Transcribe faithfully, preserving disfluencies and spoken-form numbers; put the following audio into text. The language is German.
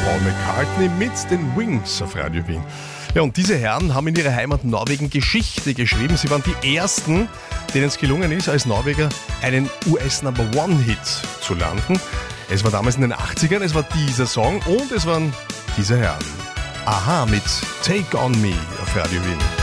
Paul McCartney mit den Wings auf Radio Wien. Ja, und diese Herren haben in ihrer Heimat Norwegen Geschichte geschrieben. Sie waren die Ersten, denen es gelungen ist, als Norweger einen U S-Number-One-Hit zu landen. Es war damals in den achtzigern, es war dieser Song und es waren diese Herren. Aha mit Take On Me auf Radio Wien.